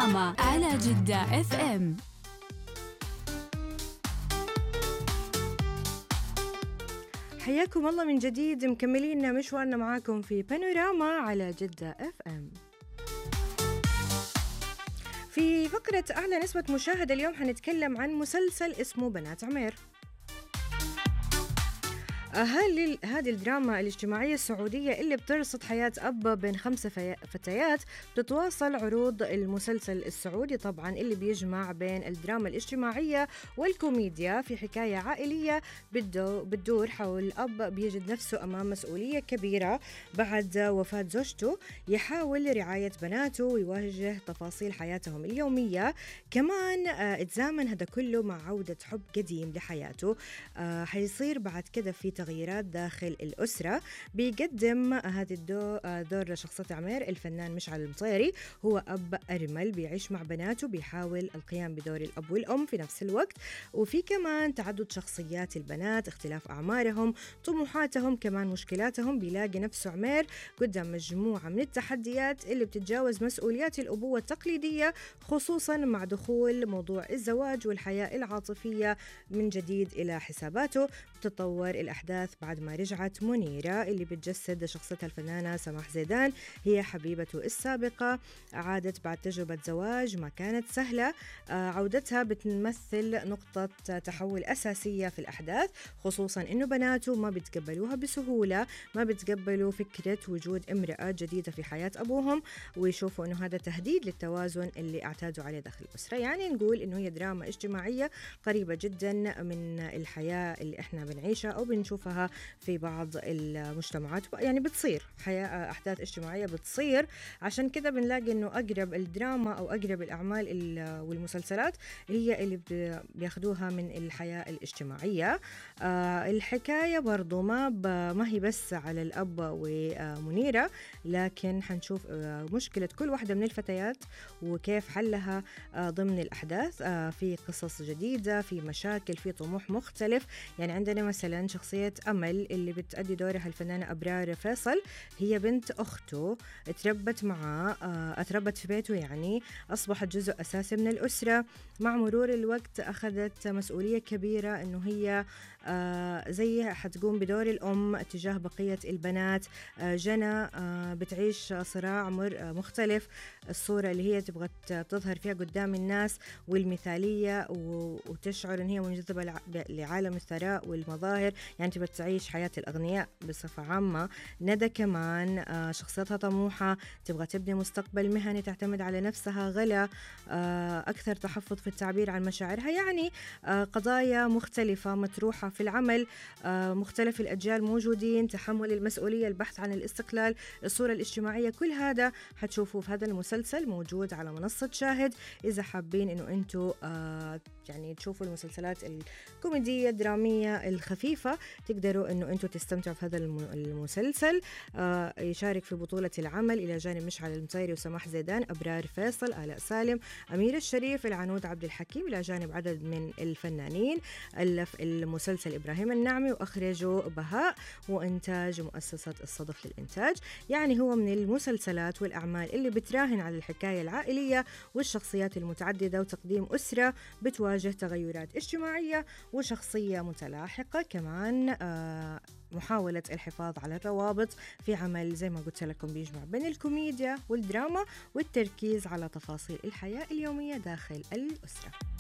دراما على جدة اف ام. حياكم الله من جديد، مكملين مشوارنا معاكم في بانوراما على جدة اف ام. في فقرة أعلى نسبة مشاهدة اليوم حنتكلم عن مسلسل اسمه بنات عمير. هذه الدراما الاجتماعية السعودية اللي بترصد حياة أب بين 5 فتيات، بتتواصل عروض المسلسل السعودي طبعا اللي بيجمع بين الدراما الاجتماعية والكوميديا في حكاية عائلية بتدور حول أب بيجد نفسه أمام مسؤولية كبيرة بعد وفاة زوجته، يحاول رعاية بناته ويواجه تفاصيل حياتهم اليومية. كمان اتزامن هذا كله مع عودة حب قديم لحياته. حيصير بعد كده في تغييرات داخل الأسرة. بيقدم هذا دور لشخصية عمير الفنان مشعل المطيري، هو أب أرمل بيعيش مع بناته، بيحاول القيام بدور الأب والأم في نفس الوقت. وفي كمان تعدد شخصيات البنات، اختلاف أعمارهم، طموحاتهم، كمان مشكلاتهم. بيلاقي نفسه عمير قدام مجموعة من التحديات اللي بتتجاوز مسؤوليات الأبوة التقليدية، خصوصا مع دخول موضوع الزواج والحياة العاطفية من جديد إلى حساباته. بتتطور الأحداث بعد ما رجعت منيرة اللي بتجسد شخصيتها الفنانة سماح زيدان، هي حبيبته السابقة، عادت بعد تجربة زواج ما كانت سهلة. عودتها بتمثل نقطة تحول أساسية في الأحداث، خصوصا إنه بناته ما بيتقبلوها بسهولة، ما بيتقبلوا فكرة وجود امرأة جديدة في حياة أبوهم، ويشوفوا إنه هذا تهديد للتوازن اللي اعتادوا عليه داخل الأسرة. يعني نقول إنه هي دراما اجتماعية قريبة جدا من الحياة اللي إحنا بنعيشها أو بنشوفها في بعض المجتمعات، يعني بتصير أحداث اجتماعية بتصير. عشان كده بنلاقي إنه أقرب الدراما أو أقرب الأعمال والمسلسلات هي اللي بياخدوها من الحياة الاجتماعية. الحكاية برضو ما هي بس على الأب ومنيرة، لكن حنشوف مشكلة كل واحدة من الفتيات وكيف حلها ضمن الأحداث. في قصص جديدة، في مشاكل، في طموح مختلف. يعني عندنا مثلا شخصية أمل اللي بتأدي دورها الفنانة أبرار فيصل، هي بنت أخته، اتربت معاه، اتربت في بيته، يعني أصبحت جزء أساسي من الأسرة. مع مرور الوقت أخذت مسؤولية كبيرة إنه هي زي حتقوم بدور الأم تجاه بقية البنات. جنى بتعيش صراع مختلف، الصورة اللي هي تبغى تظهر فيها قدام الناس والمثالية، وتشعر إن هي منجذبة لعالم الثراء والمظاهر، يعني تبغى تعيش حياة الأغنياء بصفة عامة. ندى كمان شخصيتها طموحة، تبغى تبني مستقبل مهني، تعتمد على نفسها. غلا أكثر تحفظ في التعبير عن مشاعرها. يعني قضايا مختلفة مطروحة في العمل، مختلف الأجيال موجودين، تحمل المسؤولية، البحث عن الاستقلال، الصورة الاجتماعية، كل هذا حتشوفوه في هذا المسلسل موجود على منصة شاهد. إذا حابين إنه أنتوا يعني تشوفوا المسلسلات الكوميدية الدرامية الخفيفة، تقدروا إنه أنتوا تستمتعوا في هذا المسلسل. يشارك في بطولة العمل إلى جانب مشعل المطيري وسماح زيدان، أبرار فيصل، آلاء سالم، أمير الشريف، العنود عبد الحكيم، إلى جانب عدد من الفنانين. ألف المسلسل إبراهيم النعمي، وأخرجه بهاء، وإنتاج مؤسسة الصدف للإنتاج. يعني هو من المسلسلات والأعمال اللي بتراهن على الحكاية العائلية والشخصيات المتعددة، وتقديم أسرة بتواجه تغيرات اجتماعية وشخصية متلاحقة. كمان محاولة الحفاظ على الروابط في عمل زي ما قلت لكم بيجمع بين الكوميديا والدراما والتركيز على تفاصيل الحياة اليومية داخل الأسرة.